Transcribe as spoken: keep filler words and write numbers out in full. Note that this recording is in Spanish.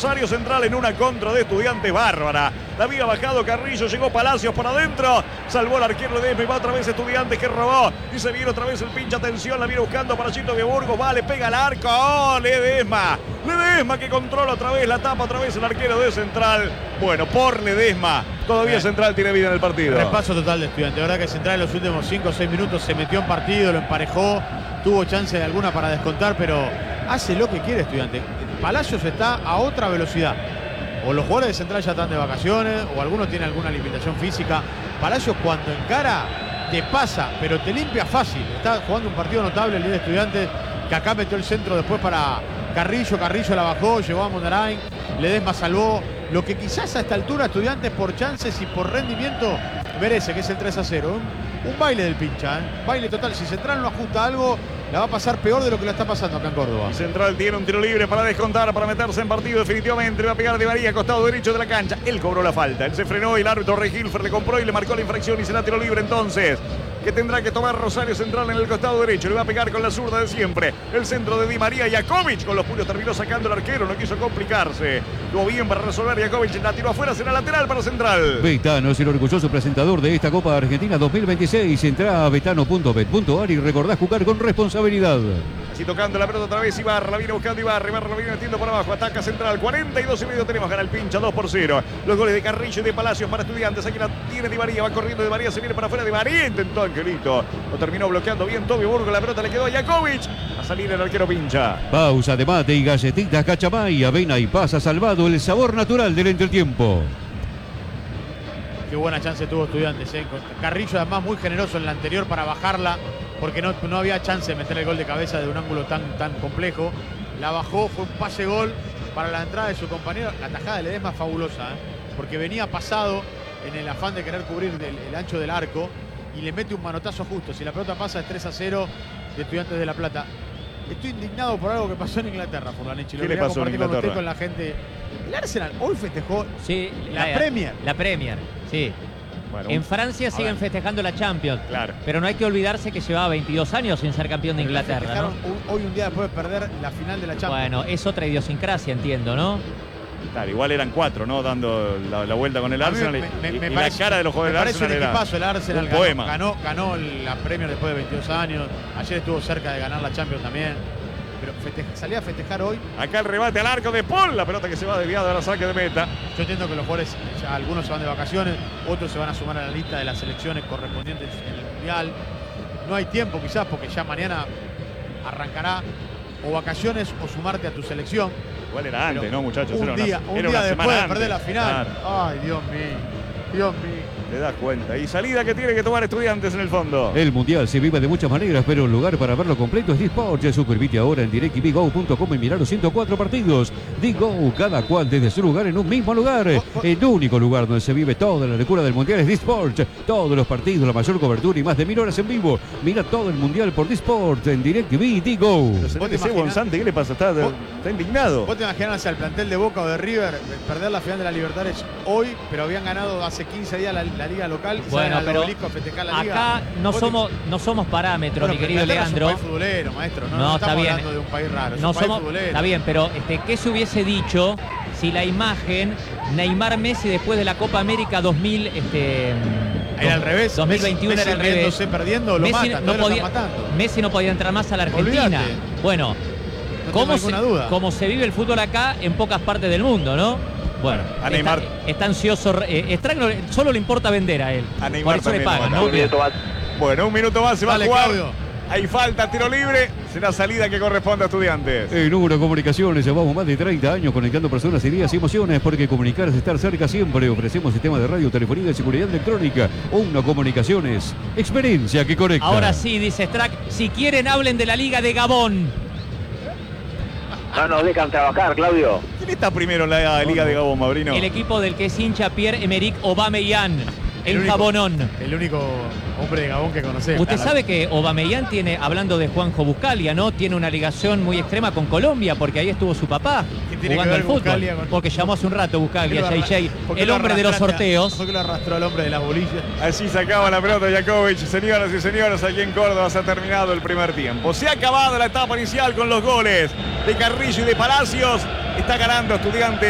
Rosario Central en una contra de Estudiantes bárbara. La había bajado Carrillo, llegó Palacios por adentro, salvó al arquero Ledesma y va otra vez Estudiantes que robó. Y se viene otra vez el pinche, atención, la viene buscando para Chito de Burgos, va, le pega al arco, ¡oh, Ledesma! Ledesma que controla otra vez, la tapa otra vez el arquero de Central. Bueno, por Ledesma, todavía eh. Central tiene vida en el partido. Repaso total de Estudiantes, la verdad que Central en los últimos cinco o seis minutos se metió en partido, lo emparejó, tuvo chance de alguna para descontar, pero hace lo que quiere Estudiantes. Palacios está a otra velocidad. O los jugadores de Central ya están de vacaciones, o algunos tienen alguna limitación física. Palacios cuando encara, te pasa, pero te limpia fácil. Está jugando un partido notable el líder de Estudiantes, que acá metió el centro después para Carrillo. Carrillo la bajó, llegó a Mondarain. Ledesma salvó. Lo que quizás a esta altura Estudiantes por chances y por rendimiento merece, que es el tres a cero. Un, un baile del pincha, ¿eh? Baile total. Si Central no ajusta algo, la va a pasar peor de lo que la está pasando acá en Córdoba. Y Central tiene un tiro libre para descontar, para meterse en partido definitivamente. Le va a pegar Di María, costado derecho de la cancha. Él cobró la falta. Él se frenó y el árbitro Regilfer le compró y le marcó la infracción y será tiro libre entonces, que tendrá que tomar Rosario Central en el costado derecho. Le va a pegar con la zurda de siempre. El centro de Di María. Jakovic con los puños terminó sacando el arquero. No quiso complicarse. Estuvo bien para resolver Jakovic. La tiró afuera. Será lateral para Central. Betano es el orgulloso presentador de esta Copa Argentina dos mil veintiséis. Entrá a betano punto bet punto ar y recordá jugar con responsabilidad. Así tocando la pelota otra vez Ibarra. La viene buscando Ibarra. Ibarra la viene metiendo por abajo. Ataca Central. cuarenta y dos y medio tenemos. Gana el pincha dos por cero. Los goles de Carrillo y de Palacios para Estudiantes. Aquí la tiene Di María. Va corriendo Di María. Se viene para afuera. Di María intentó Angelito. Lo terminó bloqueando bien Toby Burgo. La pelota le quedó a Jakovic. A salir el arquero pincha. Pausa de mate y galletitas Cachamay. Avena y pasa salvado. El sabor natural del entretiempo. Qué buena chance tuvo Estudiantes, ¿eh? Carrillo además muy generoso en la anterior para bajarla, porque no, no había chance de meter el gol de cabeza de un ángulo tan, tan complejo. La bajó, fue un pase gol para la entrada de su compañero. La tajada de Ledesma es fabulosa, ¿eh? Porque venía pasado en el afán de querer cubrir el, el ancho del arco y le mete un manotazo justo. Si la pelota pasa es tres a cero de Estudiantes de La Plata. Estoy indignado por algo que pasó en Inglaterra, Furlanich. ¿Qué le pasó en Inglaterra? Con, con la gente. El Arsenal hoy festejó sí, la, la Premier. La Premier, sí. Bueno, en Francia siguen ver. festejando la Champions. Claro. Pero no hay que olvidarse que llevaba veintidós años sin ser campeón de Inglaterra, ¿no? Un, hoy un día después de perder la final de la Champions. Bueno, es otra idiosincrasia, entiendo, ¿no? Claro, igual eran cuatro, ¿no? Dando la, la vuelta con el Arsenal. Me, me, y, me y parece, la cara de los jugadores del Arsenal era equipazo, el Arsenal un ganó, poema. Ganó, ganó la Premier después de veintidós años. Ayer estuvo cerca de ganar la Champions también. Pero festeja, salía a festejar hoy. Acá el remate al arco de Paul. La pelota que se va desviada a la saque de meta. Yo entiendo que los jugadores, ya algunos se van de vacaciones, otros se van a sumar a la lista de las selecciones correspondientes en el Mundial. No hay tiempo quizás porque ya mañana arrancará o vacaciones o sumarte a tu selección. Igual era antes, pero, ¿no, muchachos? Un era día, una, un era día una después de antes. perder la final. Claro. Ay, Dios mío. Dios mío. Te das cuenta. Y salida que tiene que tomar Estudiantes en el fondo. El Mundial se vive de muchas maneras, pero el lugar para verlo completo es Disport. Suscríbete ahora en direct t v go punto com y mirar los ciento cuatro partidos. Digo, cada cual desde su lugar en un mismo lugar. El único lugar donde se vive toda la locura del Mundial es Disport. Todos los partidos, la mayor cobertura y más de mil horas en vivo. Mira todo el Mundial por Disport en direct t v. Digo. Gonzante, ¿qué le pasa? Está, está indignado. ¿Vos te imaginás al plantel de Boca o de River perder la final de la Libertadores hoy, pero habían ganado hace quince días la, la liga local? Y bueno, pero a festejar la liga. acá no somos, te... no somos parámetros, bueno, mi querido Leandro. Es un país futbolero, maestro. No, no, no está estamos bien. hablando de un país raro. Es no un país somos, futbolero. Está bien, pero este, ¿qué se hubiese dicho si la imagen Neymar Messi después de la Copa América dos mil este, era al revés? dos mil veintiuno Messi, era al revés. perdiendo, lo Messi matan, no lo podía, matando. Messi no podía entrar más a la Argentina. Olvídate. Bueno, no ¿cómo tengo se, duda. cómo se vive el fútbol acá en pocas partes del mundo, ¿no? Bueno, a Neymar. Está, está ansioso, eh, extraño, solo le importa vender a él. A Neymar por eso le pagan, ¿no? Un minuto más. Bueno, un minuto más se va Dale, a jugar. Claudio. Hay falta, tiro libre. Será salida que corresponde a Estudiantes. En Número Comunicaciones llevamos más de treinta años conectando personas, ideas y emociones, porque comunicar es estar cerca siempre. Ofrecemos sistemas de radio, telefonía y seguridad electrónica. Una Comunicaciones, experiencia que conecta. Ahora sí, dice Strack, si quieren hablen de la Liga de Gabón. No nos dejan trabajar, Claudio. ¿Quién está primero en la Liga de Gabón, Mabrino? El equipo del que es hincha Pierre-Emerick Aubameyang, el, el Jabonón. El único hombre de Gabón que conocemos. Usted sabe que Aubameyang tiene, hablando de Juanjo Buscalia, ¿no? Tiene una ligación muy extrema con Colombia, porque ahí estuvo su papá jugando al fútbol. Con... Porque llamó hace un rato Buscalia, J J, el hombre de los sorteos. ¿Por qué lo arrastró al hombre de las bolillas? Así sacaba la pelota Jakovic. Señoras y señores, aquí en Córdoba se ha terminado el primer tiempo. Se ha acabado la etapa inicial con los goles de Carrillo y de Palacios. Está ganando Estudiantes.